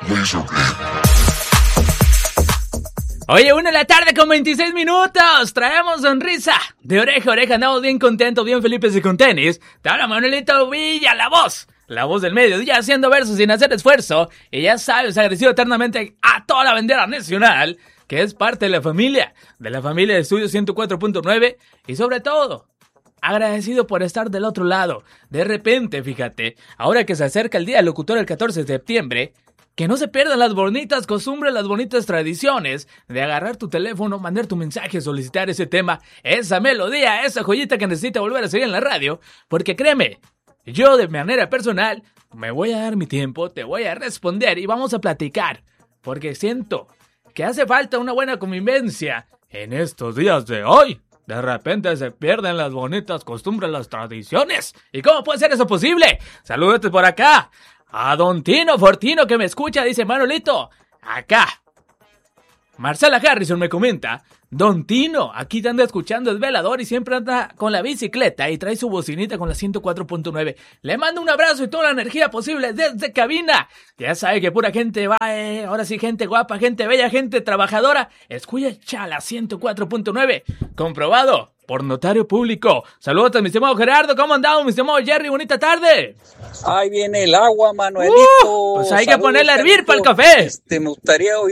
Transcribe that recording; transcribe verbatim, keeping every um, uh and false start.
Oye, una de la tarde con veintiséis minutos. Traemos sonrisa de oreja a oreja. Andamos bien contentos, bien felices y con tenis. Te habla Manuelito Villa, la voz. La voz del mediodía haciendo versos sin hacer esfuerzo. Y ya sabes, agradecido eternamente a toda la bandera nacional, que es parte de la familia. De la familia de Estudio ciento cuatro punto nueve. Y sobre todo, agradecido por estar del otro lado. De repente, fíjate, ahora que se acerca el Día del Locutor el catorce de septiembre, que no se pierdan las bonitas costumbres, las bonitas tradiciones de agarrar tu teléfono, mandar tu mensaje, solicitar ese tema, esa melodía, esa joyita que necesita volver a seguir en la radio. Porque créeme, yo de manera personal me voy a dar mi tiempo, te voy a responder y vamos a platicar. Porque siento que hace falta una buena convivencia en estos días de hoy. De repente se pierden las bonitas costumbres, las tradiciones. ¿Y cómo puede ser eso posible? Salúdate por acá a Don Tino Fortino, que me escucha, dice Manolito. Acá Marcela Harrison me comenta: Don Tino, aquí te anda escuchando, es velador y siempre anda con la bicicleta y trae su bocinita con la ciento cuatro punto nueve. Le mando un abrazo y toda la energía posible desde cabina. Ya sabe que pura gente va, eh, ahora sí, gente guapa, gente bella, gente trabajadora. Escucha la ciento cuatro punto nueve. Comprobado por notario público. Saludos a mi estimado Gerardo, ¿cómo andamos, mi estimado Jerry? Bonita tarde. Ahí viene el agua, Manuelito. Uh, pues hay que ponerla a hervir para el café. Este, me gustaría oír